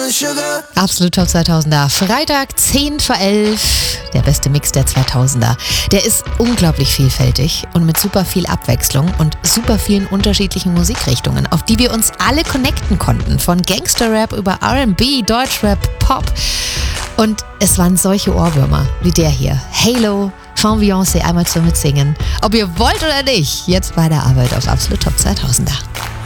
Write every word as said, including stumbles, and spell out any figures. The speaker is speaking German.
Absolut Top zweitausender. Freitag, zehn vor elf. Der beste Mix der zweitausender. Der ist unglaublich vielfältig und mit super viel Abwechslung und super vielen unterschiedlichen Musikrichtungen, auf die wir uns alle connecten konnten. Von Gangster-Rap über R and B, Deutschrap, Pop. Und es waren solche Ohrwürmer wie der hier. Halo von Beyoncé, einmal zum Mitsingen. Ob ihr wollt oder nicht, jetzt bei der Arbeit auf Absolut Top zweitausender.